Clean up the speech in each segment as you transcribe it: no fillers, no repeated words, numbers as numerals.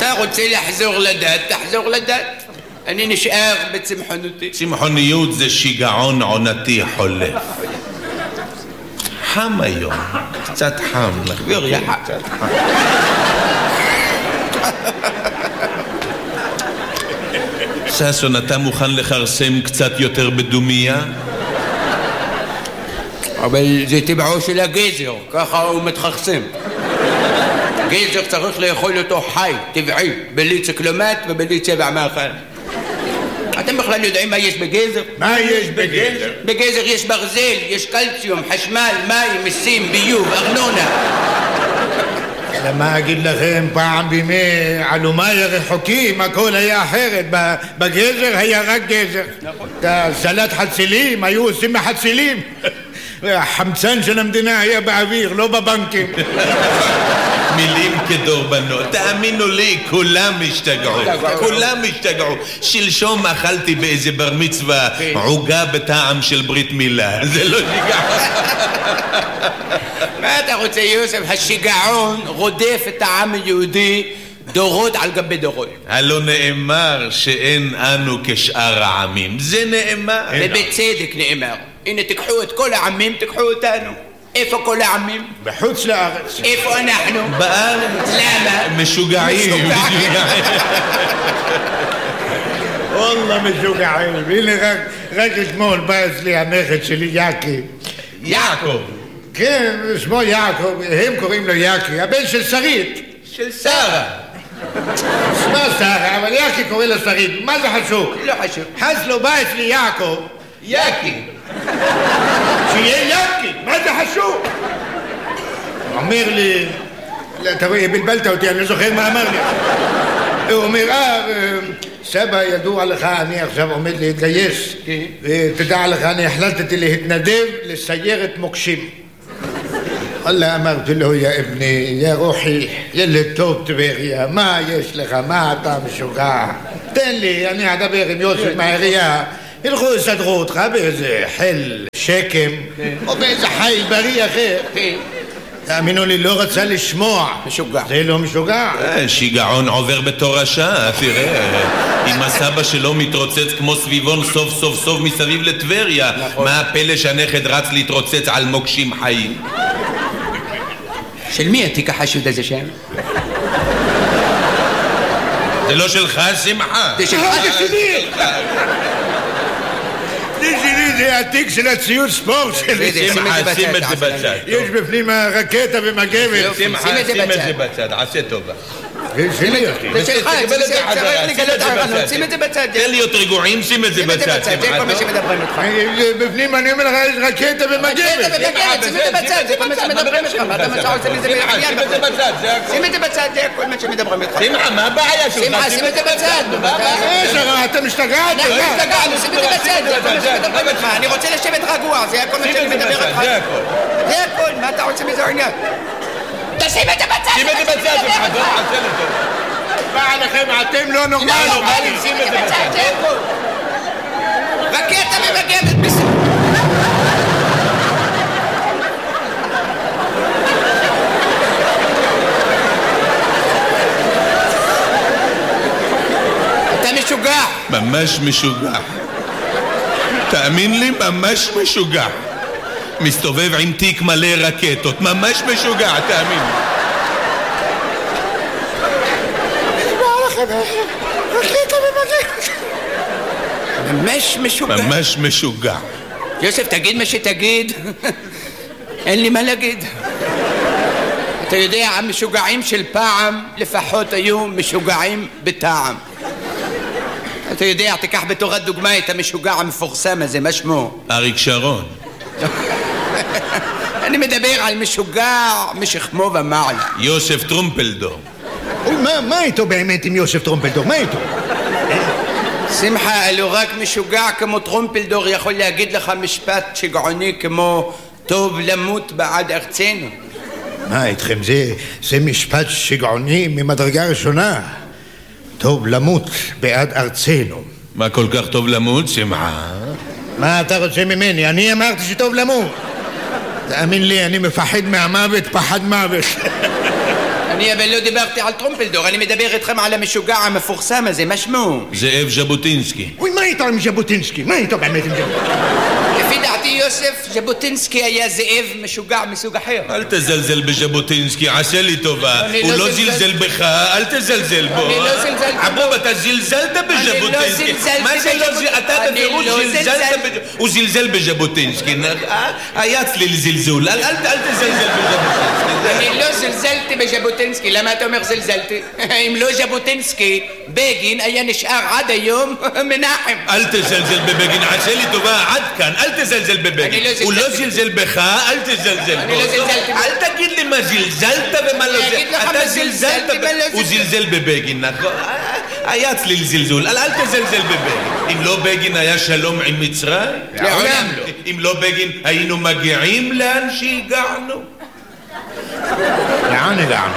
אתה רוצה לחזור לדת, תחזור לדת. אני נשאר בצמחונותי. צמחוניות זה שיגעון עונתי חולף. חם היום, קצת חם. קצת חם. ששון, אתה מוכן לחרסם קצת יותר בדומיה? אבל זה טבעו של הגזר, ככה הוא מתחרסם. גזר צריך לאכול אותו חי, טבעי, בלי ציקלומט ובלי צבע מאכל. אתם בכלל יודעים מה יש בגזר? מה יש בגזר? בגזר יש ברזל, יש קלציום, חשמל, מים, מיסים, ביוב, ארנונה. למה אגיד לכם, פעם בימי עלומי הרחוקים הכל היה אחרת. בגזר היה רק גזר. נכון. את הסלט חצילים היו עושים מחצילים. והחמצן של המדינה היה באוויר, לא בבנקים. מילים כדורבנות, תאמינו לי, כולם השתגעו. שלשום אכלתי באיזה בר מצווה עוגה בטעם של ברית מילה. זה לא שיגע. מה אתה רוצה, יוסף? השיגעון רודף את העם היהודי דורות על גבי דורות. הלא נאמר שאין אנו כשאר העמים. זה נאמר. ובצדק נאמר. הנה, תיקחו את כל העמים, תיקחו אותנו. איפה כל העמים? בחוץ לארץ. איפה אנחנו? בארץ. למה? משוגעים. וואלה משוגעים. הנה רק אתמול בא אצלי הנכד שלי יעקב. יעקב? כן, שמו יעקב, הם קוראים לו יעקב, הבן של שרית. של שרה. שמה שרה, אבל יעקב קורא לו שרית. מה זה חשוב? לא חשוב. חזלו בא אצלי יעקב. יעקב. שיהיה יעקב, מה זה חשוב? הוא אומר לי, אתה רואה, בלבלת אותי, אני לא זוכר מה אמר לי. הוא אומר, סבא, ידוע לך, אני עכשיו עומד להתגייס, ותדע לך, אני החלטתי להתנדב לסיירת מוקשים. אללה, אמרתי לו, יא אבני, יא רוחי, ילד טוב טבריה, מה יש לך, מה אתה משוגע? תן לי, אני אדבר עם יוסף מהעירייה, ילכו יסדרו אותך באיזה חיל שקם, או באיזה חיל בריא אחר. תאמינו לי, לא רצה לשמוע. משוגע. זה לא משוגע. שיגעון עובר בתורשה, תראה. אם הסבא שלו מתרוצץ כמו סביבון סוף סוף מסביב לטבריה, מה הפלא שהנכד רץ להתרוצץ על מוקשים חיים? של מי התיק החשוד הזה שם? זה לא שלך, שמחה. זה שלך. זה שלי. זה התיק של הציוד ספורט שלי. שמחה, שים את זה בצד. יש בפנים רקטה ומגבת. שמחה, שים את זה בצד, עשה טובה. זה שלך, צריך לגלות ערנות, שים את זה בצד. תן להיות רגועים, שים את זה בצד. זה כל מה שמדברים איתך. בפנים אני אומר לך, יש רקטה ומגבת. שים את זה בצד, זה כל מה שמדברים איתך. מה אתה משהו עושה מזה בעניין? שים את זה בצד, שים את זה בצד, זה כל מה שמדברים איתך. שמחה, מה הבעיה שלך? שמחה, שים את זה בצד. אתם השתגעתם. אנחנו השתגענו, שים את זה בצד, זה כל מה שמדברים איתך. אני רוצה לשבת רגוע, זה הכל מה שאני מדבר איתך. זה הכל, מה אתה רוצה מזה עניין? תשים את זה בצד! שים את זה בצד, חזור, עשה לטוב. מה עליכם, אתם לא נורמלים. שים את זה בצד, זה הכל. רקטה ומגבת בסדר. אתה משוגע. ממש משוגע. תאמין לי, ממש משוגע. מסתובב עם תיק מלא רקטות, ממש משוגע, תאמין. רקטה ומגבת. ממש משוגע. ממש משוגע. יוסף, תגיד מה שתגיד. אין לי מה להגיד. אתה יודע, המשוגעים של פעם לפחות היו משוגעים בטעם. אתה יודע, תיקח בתור הדוגמה את המשוגע המפורסם הזה, מה שמו? אריק שרון. אני מדבר על משוגע משכמו ומעלה. יוסף טרומפלדור. מה איתו באמת עם יוסף טרומפלדור? מה איתו? שמחה, אלו רק משוגע כמו טרומפלדור יכול להגיד לך משפט שגעוני כמו טוב למות בעד ארצנו. מה איתכם? זה משפט שגעוני ממדרגה ראשונה. טוב למות בעד ארצנו. מה כל כך טוב למות, שמחה? מה אתה רוצה ממני? אני אמרתי שטוב למות. תאמין לי, אני מפחד מהמוות, פחד מוות. אני אבל לא דיברתי על טרומפלדור, אני מדבר איתכם על המשוגע המפורסם הזה, מה שמו? זאב ז'בוטינסקי. אוי, מה איתו עם ז'בוטינסקי? מה איתו באמת עם ז'בוטינסקי? לפי דעתי יוסף, ז'בוטינסקי היה זאב משוגע מסוג אחר. אל תזלזל בז'בוטינסקי, עשה לי טובה. הוא לא זלזל בך, אל תזלזל בו. אני לא זלזלתי בו. אבוב, אתה זלזלת בז'בוטינסקי. מה זה לא זלזל? אתה בפירוש זלזלת הוא זלזל בז'בוטינסקי. היה צליל זלזול, אל תזלזל בז'בוטינסקי. אני לא זלזלתי בז'בוטינסקי, למה אתה אומר זלזלתי? אם לא ז'בוטינסקי, בגין היה נשאר עד היום מנחם. אל תזלזל בבגין, עשה לי טובה, עד כאן, אל תזלזל בבגין. הוא לא זלזל בך, אל תזלזל בו. אל תגיד לי מה זלזלת ומה לא זלזלת. אתה זלזלת, הוא זלזל בבגין, נכון? היה צליל זלזול, אל תזלזל בבגין. אם לא בגין היה שלום עם מצרים? לעולם לא. אם לא בגין היינו מגיעים לאן שהגענו? לאן הגענו?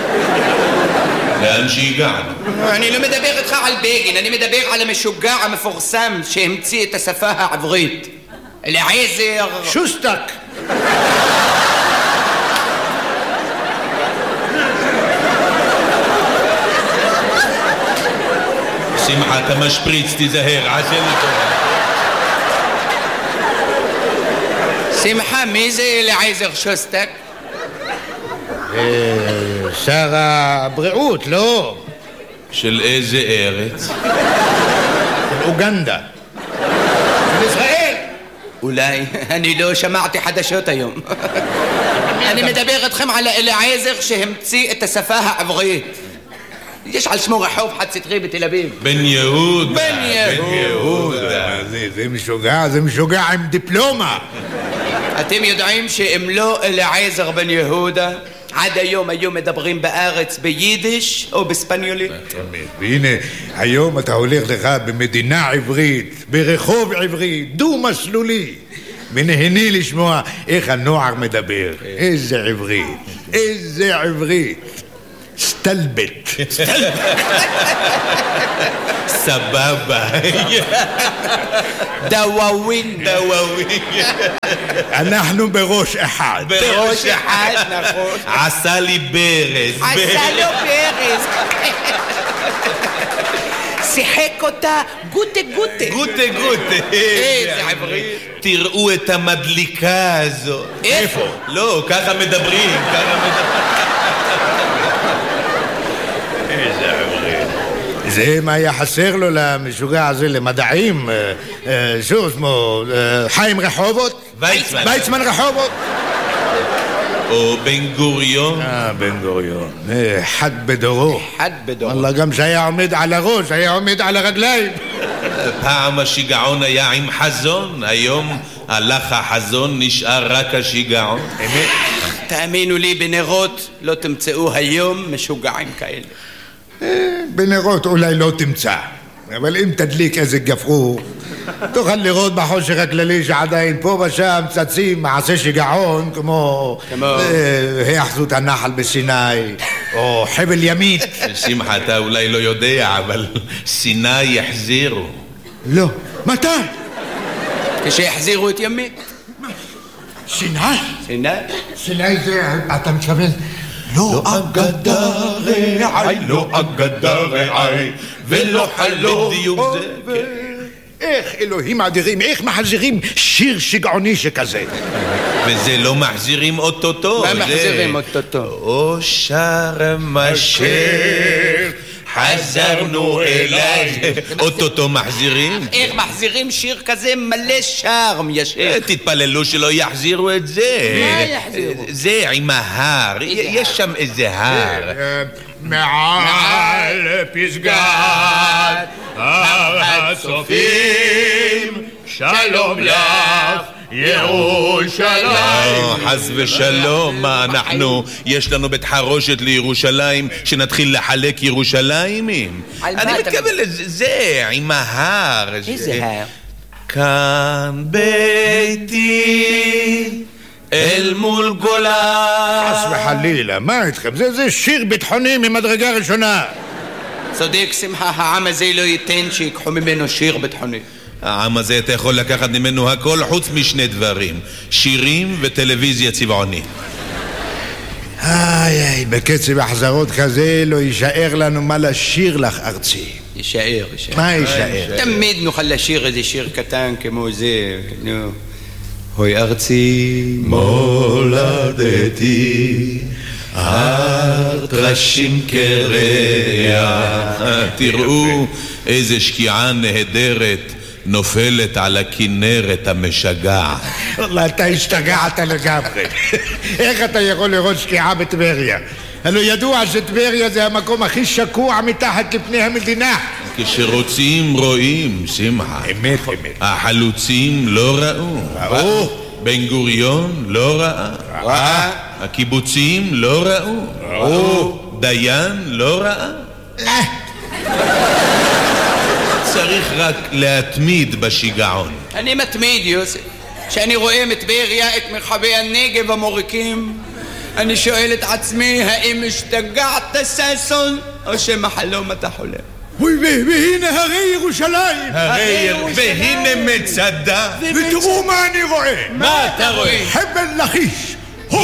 לאן שהגענו. אני לא מדבר איתך על בגין, אני מדבר על המשוגע המפורסם שהמציא את השפה העברית. אליעזר... שוסטק. שמחה, אתה משפריץ, תיזהר, עשה לי טובה. שמחה, מי זה אליעזר שוסטק? שר הבריאות, לא. של איזה ארץ? של אוגנדה. של ישראל. אולי, אני לא שמעתי חדשות היום. אני מדבר איתכם על אליעזר שהמציא את השפה העברית. יש על שמו רחוב חד סטרי בתל אביב. בן יהודה. בן יהודה. זה משוגע עם דיפלומה. אתם יודעים שאם לא אליעזר בן יהודה, עד היום היו מדברים בארץ ביידיש או בספניולית? והנה, היום אתה הולך לך במדינה עברית, ברחוב עברי, דו-מסלולי. ונהני לשמוע איך הנוער מדבר. איזה עברית, איזה עברית. סטלבט. סבבה. דוואווין. אנחנו בראש אחד. בראש אחד, נכון. עשה לי ברז. עשה לו ברז. שיחק אותה גוטה. איזה עברית. תראו את המדליקה הזו. איפה? לא, ככה מדברים. זה מה היה חסר לו למשוגע הזה למדעים, שמו חיים רחובות? ויצמן רחובות? או בן גוריון? בן גוריון, אחד בדורו. אללה, גם שהיה עומד על הראש, היה עומד על הרגליים. פעם השיגעון היה עם חזון, היום הלך החזון, נשאר רק השיגעון. תאמינו לי, בנרות לא תמצאו היום משוגעים כאלה. בנרות אולי לא תמצא, אבל אם תדליק איזה גפרור תוכל לראות בחושך הכללי שעדיין פה ושם צצים מעשה שיגעון כמו היאחזות הנחל בסיני או חבל ימית. שמחה, אתה אולי לא יודע, אבל סיני יחזירו. לא. מתי? כשיחזירו את ימית. סיני? סיני זה, אתה מתכוון? לא אגדה רעי, לא אגדה רעי, ולא חלום. בדיוק זה. איך אלוהים אדירים, איך מחזירים שיר שגעוני שכזה? וזה לא מחזירים אוטוטו. מה מחזירים אוטוטו? או שרם אשר חזרנו אליי. אוטוטו מחזירים? איך מחזירים שיר כזה מלא שרם ישר? תתפללו שלא יחזירו את זה. מה יחזירו? זה עם ההר, יש שם איזה הר. מעל פסגת הצופים שלום לך ירושלים. חס ושלום, מה אנחנו, יש לנו בית חרושת לירושלים שנתחיל לחלק ירושלימים? אני מתכוון לזה, עם ההר. איזה הר? כאן ביתי אל מול גולה. חס וחלילה, מה איתכם? זה שיר ביטחוני ממדרגה ראשונה. צודק שמחה, העם הזה לא ייתן שיקחו ממנו שיר ביטחוני. העם הזה אתה יכול לקחת ממנו הכל חוץ משני דברים, שירים וטלוויזיה צבעונית. איי, בקצב החזרות כזה לא יישאר לנו מה לשיר לך, ארצי. יישאר. מה יישאר? תמיד נוכל לשיר איזה שיר קטן כמו זה, נו. הוי ארצי מולדתי, הר טרשים קרח, תראו איזה שקיעה נהדרת נופלת על הכנרת המשגעת. וואלה, אתה השתגעת לגמרי. איך אתה יכול לראות שקיעה בטבריה? הלוא ידוע שטבריה זה המקום הכי שקוע מתחת לפני המדינה. כשרוצים רואים, שמחה. אמת. החלוצים לא ראו. בן גוריון לא ראה. הקיבוצים לא ראו. דיין לא ראה. צריך רק להתמיד בשיגעון. אני מתמיד, יוסף. כשאני רואה מטבריה את מרחבי הנגב המוריקים, אני שואל את עצמי, האם השתגעת ששון, או שמחלום אתה חולם? והנה הרי ירושלים. והנה מצדה. ותראו מה אני רואה. מה אתה רואה? חבל לכיש.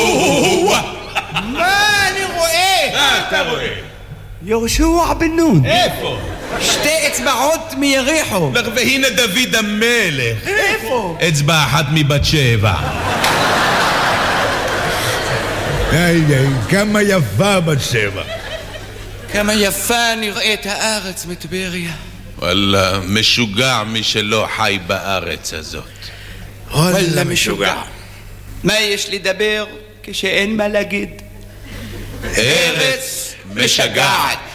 מה אני רואה? מה אתה רואה? יהושע בן נון. איפה? שתי אצבעות מיריחו. והנה דוד המלך. איפה? אצבע אחת מבת שבע. כמה יפה בת שבע. כמה יפה נראית הארץ מטבריה. וואלה, משוגע מי שלא חי בארץ הזאת. וואלה משוגע. מה יש לדבר כשאין מה להגיד? ארץ משגעת.